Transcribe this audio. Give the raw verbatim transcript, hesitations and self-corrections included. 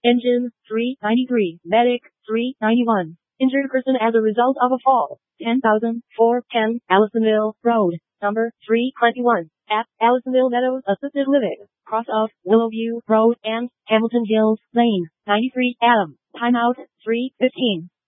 Engine, three ninety-three. Medic, three ninety-one. Injured person as a result of a fall, ten thousand four hundred ten. Allisonville Road, number three twenty-one. At Allisonville Meadows Assisted Living, cross of Willowview Road and Hamilton Hills Lane, ninety-three. Adam. Timeout, three fifteen.